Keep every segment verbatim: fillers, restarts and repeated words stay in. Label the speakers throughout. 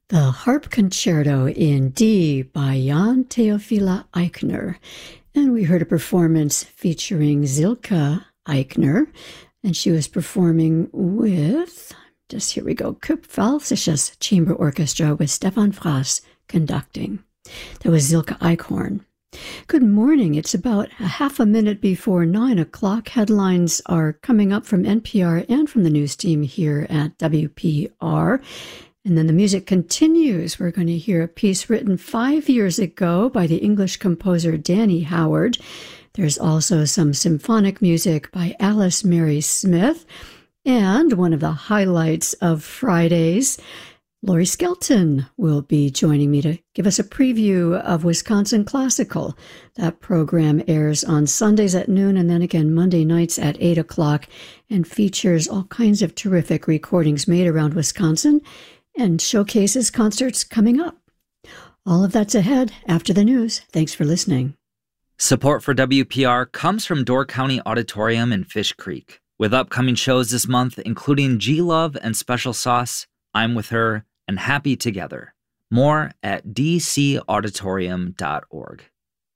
Speaker 1: The Harp Concerto in D by Jan Theophila Eichner. And we heard a performance featuring Silke Eichner, and she was performing with, just here we go, Kurpfalzisches Chamber Orchestra with Stefan Frass conducting. That was Silke Eichhorn. Good morning. It's about a half a minute before nine o'clock. Headlines are coming up from N P R and from the news team here at W P R. And then the music continues. We're going to hear a piece written five years ago by the English composer Danny Howard. There's also some symphonic music by Alice Mary Smith. And one of the highlights of Fridays, Laurie Skelton will be joining me to give us a preview of Wisconsin Classical. That program airs on Sundays at noon and then again Monday nights at eight o'clock and features all kinds of terrific recordings made around Wisconsin and showcases concerts coming up. All of that's ahead after the news. Thanks for listening.
Speaker 2: Support for W P R comes from Door County Auditorium in Fish Creek, with upcoming shows this month including G-Love and Special Sauce, I'm With Her, and Happy Together. More at d c auditorium dot org.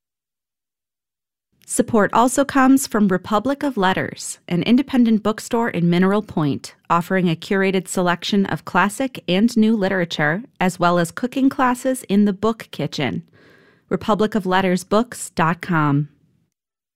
Speaker 3: Support also comes from Republic of Letters, an independent bookstore in Mineral Point, offering a curated selection of classic and new literature, as well as cooking classes in the book kitchen. republic of letters books dot com.